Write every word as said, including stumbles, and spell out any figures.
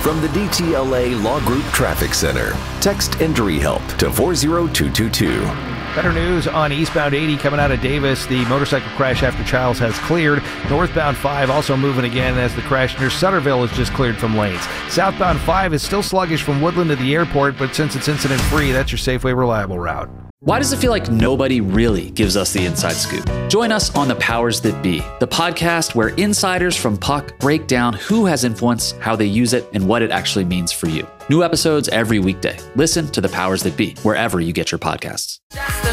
From the D T L A Law Group Traffic Center, text Injury Help to four zero two two two. Better news on eastbound eighty coming out of Davis. The motorcycle crash after Childs has cleared. Northbound five also moving again as the crash near Sutterville is just cleared from lanes. Southbound five is still sluggish from Woodland to the airport, but since it's incident-free, that's your Safeway reliable route. Why does it feel like nobody really gives us the inside scoop? Join us on The Powers That Be, the podcast where insiders from Puck break down who has influence, how they use it, and what it actually means for you. New episodes every weekday. Listen to The Powers That Be, wherever you get your podcasts.